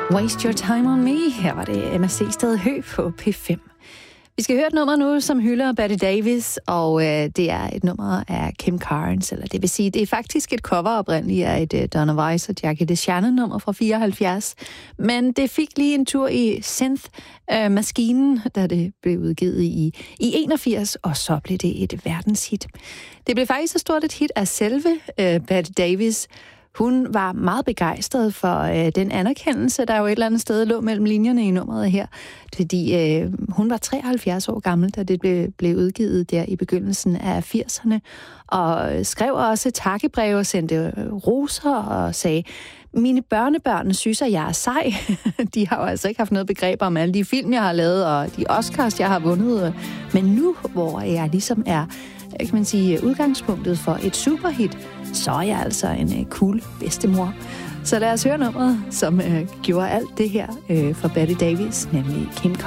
Waste Your Time on Me. Her var det MSC Sted Hø på P5. Vi skal høre et nummer nu, som hylder Betty Davis, og det er et nummer af Kim Carnes, eller det vil sige, det er faktisk et cover oprindeligt af et Donna Weiss og Jackie DeShannon-nummer fra 74, men det fik lige en tur i synth-maskinen, da det blev udgivet i 81, og så blev det et verdenshit. Det blev faktisk så stort et hit af selve Betty Davis. Hun var meget begejstret for den anerkendelse, der jo et eller andet sted lå mellem linjerne i nummeret her, fordi hun var 73 år gammel, da det blev udgivet der i begyndelsen af 80'erne, og skrev også takkebrev og sendte roser og sagde, mine børnebørn synes, at jeg er sej. De har jo altså ikke haft noget begreb om alle de film, jeg har lavet, og de Oscars, jeg har vundet. Men nu, hvor jeg ligesom er, kan man sige, udgangspunktet for et superhit, så er jeg altså en cool bedstemor. Så lad os høre nummeret, som gjorde alt det her for Betty Davis, nemlig Kim Carnes.